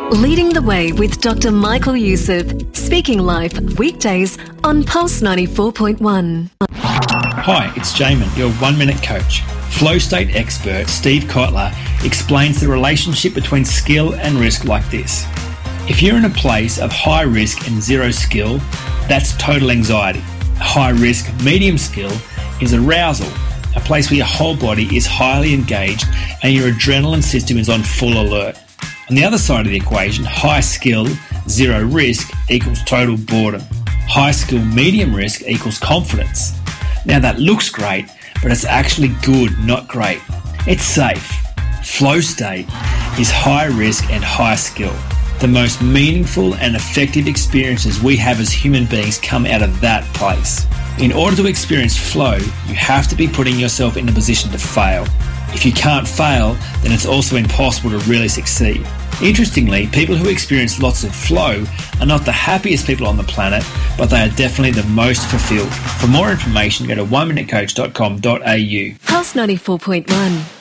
Leading the Way with Dr. Michael Youssef, speaking live weekdays on Pulse 94.1. Hi, it's Jamin, your 1 Minute Coach. Flow state expert Steve Kotler explains the relationship between skill and risk like this. If you're in a place of high risk and zero skill, that's total anxiety. High risk, medium skill is arousal, a place where your whole body is highly engaged and your adrenaline system is on full alert. On the other side of the equation, high skill, zero risk equals total boredom. High skill, medium risk equals confidence. Now that looks great, but it's actually good, not great. It's safe. Flow state is high risk and high skill. The most meaningful and effective experiences we have as human beings come out of that place. In order to experience flow, you have to be putting yourself in a position to fail. If you can't fail, then it's also impossible to really succeed. Interestingly, people who experience lots of flow are not the happiest people on the planet, but they are definitely the most fulfilled. For more information, go to oneminutecoach.com.au. Pulse 94.1.